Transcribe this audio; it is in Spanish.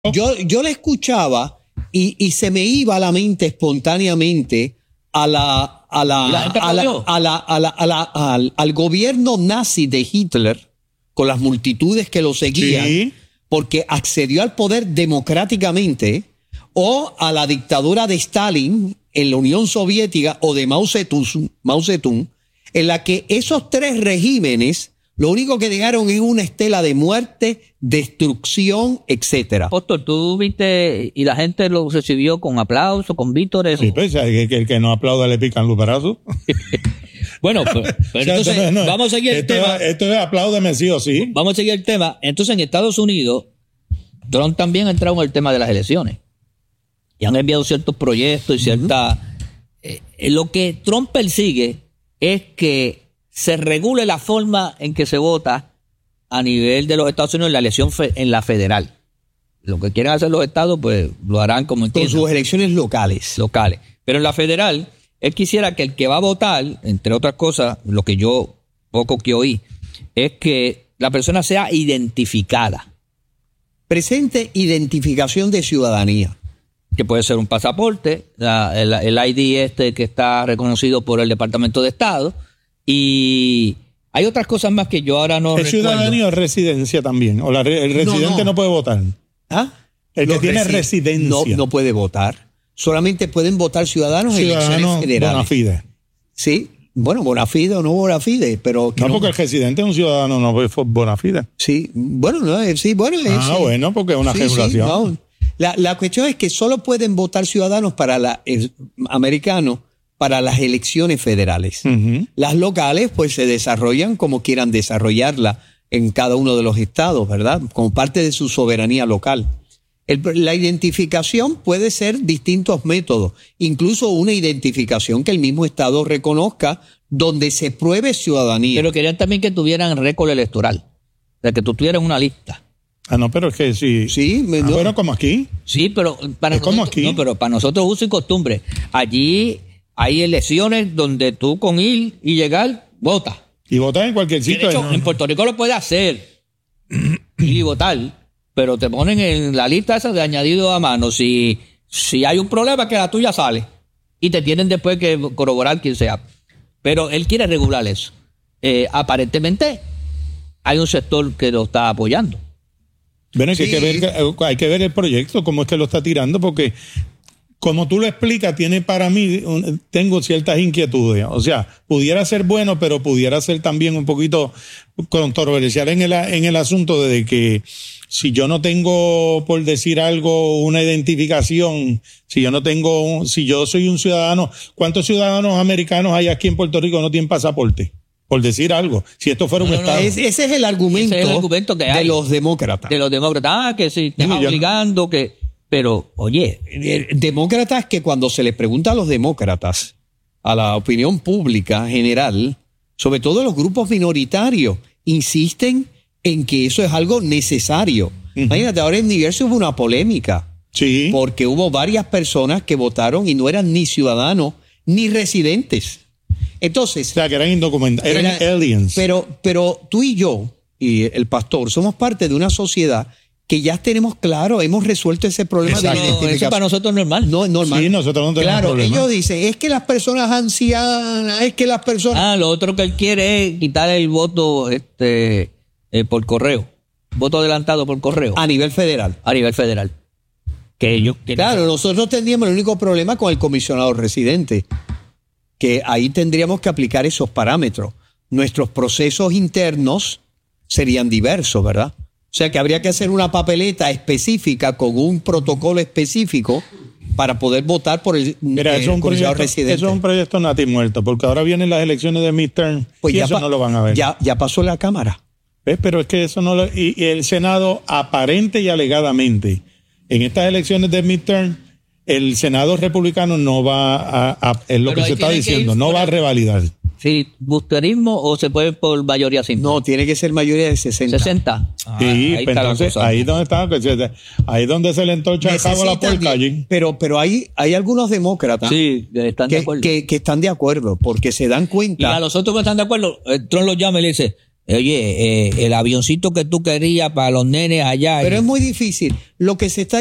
Yo le escuchaba y se me iba a la mente espontáneamente al gobierno nazi de Hitler con las multitudes que lo seguían, sí, porque accedió al poder democráticamente, o a la dictadura de Stalin en la Unión Soviética o de Mao Zedong, en la que esos tres regímenes lo único que dejaron es una estela de muerte, destrucción, etcétera. Apóstol, tú viste y la gente lo recibió con aplauso, con vítores. Sí, pues el que no aplauda le pican los brazos. Bueno, pero entonces vamos a seguir el tema. Esto es apláudeme sí o sí. Vamos a seguir el tema. Entonces, en Estados Unidos, Trump también ha entrado en el tema de las elecciones. Y han enviado ciertos proyectos y ciertas... lo que Trump persigue es que se regule la forma en que se vota a nivel de los Estados Unidos en la elección en la federal. Lo que quieren hacer los estados, pues lo harán como entiendan. Con sus elecciones locales. Pero en la federal, él quisiera que el que va a votar, entre otras cosas, lo que yo poco que oí, es que la persona sea identificada. Presente identificación de ciudadanía. Que puede ser un pasaporte, el ID que está reconocido por el Departamento de Estado. Y hay otras cosas más que yo ahora no recuerdo. ¿Es ciudadanía o residencia también? ¿O el residente no puede votar? ¿Ah? El que tiene residencia. No puede votar. Solamente pueden votar ciudadanos en elecciones federales. Bona fide. Sí, bueno, bona fide o no bona fide, pero... No, porque el residente es un ciudadano, no es bona fide. Sí, bueno, bueno, porque es una regulación. Sí, no. La cuestión es que solo pueden votar ciudadanos americanos para las elecciones federales. Uh-huh. Las locales, pues, se desarrollan como quieran desarrollarla en cada uno de los estados, ¿verdad? Como parte de su soberanía local. La identificación puede ser distintos métodos, incluso una identificación que el mismo estado reconozca donde se pruebe ciudadanía. Pero querían también que tuvieran récord electoral, de que tú tuvieras una lista. Ah, no, pero es que sí. Sí, pero como aquí. Sí, pero para nosotros, como aquí. No, pero para nosotros uso y costumbre. Allí hay elecciones donde tú con ir y llegar, votas. Y votar en cualquier sitio. De hecho, en Puerto Rico lo puedes hacer y votar, pero te ponen en la lista esa de añadido a mano. Si hay un problema, que la tuya sale. Y te tienen después que corroborar quién sea. Pero él quiere regular eso. Aparentemente hay un sector que lo está apoyando. Bueno, sí. hay que ver el proyecto, cómo es que lo está tirando, porque como tú lo explicas, tengo ciertas inquietudes. O sea, pudiera ser bueno, pero pudiera ser también un poquito controversial en el asunto de que si yo no tengo, por decir algo, una identificación, si yo soy un ciudadano, ¿cuántos ciudadanos americanos hay aquí en Puerto Rico que no tienen pasaporte? Por decir algo, si esto fuera un estado. Ese es el argumento que hay de los demócratas. De los demócratas, que si te están obligando, que... Pero, oye... Demócratas que cuando se les pregunta a los demócratas, a la opinión pública general, sobre todo los grupos minoritarios, insisten en que eso es algo necesario. Uh-huh. Imagínate, ahora en New Jersey hubo una polémica. Sí. Porque hubo varias personas que votaron y no eran ni ciudadanos ni residentes. Entonces, o sea, que eran indocumentados, eran aliens. Pero tú y yo, y el pastor, somos parte de una sociedad que ya tenemos claro, hemos resuelto ese problema de la identificación. Eso para nosotros es normal. No es normal. Sí, nosotros no tenemos problema. Ellos dicen, es que las personas ancianas, es que las personas... lo otro que él quiere es quitar el voto por correo. Voto adelantado por correo. A nivel federal. Claro, nosotros tendríamos el único problema con el comisionado residente, que ahí tendríamos que aplicar esos parámetros. Nuestros procesos internos serían diversos, ¿verdad? O sea que habría que hacer una papeleta específica con un protocolo específico para poder votar por el comisionado residente. Eso es un proyecto natimuerto, porque ahora vienen las elecciones de midterm y eso no lo van a ver. Ya pasó la Cámara. ¿Ves? Pero es que eso no lo... Y el Senado, aparente y alegadamente, en estas elecciones de midterm, el Senado republicano no va es lo que se está diciendo, no va a revalidar. Sí, ¿busterismo o se puede por mayoría simple? No, tiene que ser mayoría de 60. 60. Sí, entonces ahí donde se le entorcha el cabo a la puerca allí. Pero hay algunos demócratas están de acuerdo. Que están de acuerdo, porque se dan cuenta. Y a los otros que están de acuerdo, Trump los llama y le dice, Oye, el avioncito que tú querías para los nenes allá. Pero es muy difícil. Lo que se está